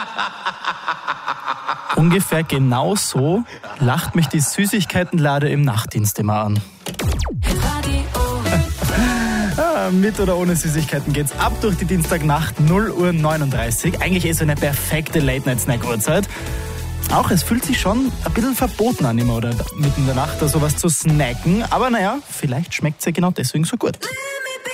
Ungefähr genau so lacht mich die Süßigkeitenlade im Nachtdienst immer an. Mit oder ohne Süßigkeiten geht's ab durch die Dienstagnacht 0:39 Uhr. Eigentlich so eine perfekte Late-Night-Snack-Uhrzeit. Auch es fühlt sich schon ein bisschen verboten an, immer oder mitten in der Nacht da sowas zu snacken. Aber naja, vielleicht schmeckt's ja genau deswegen so gut.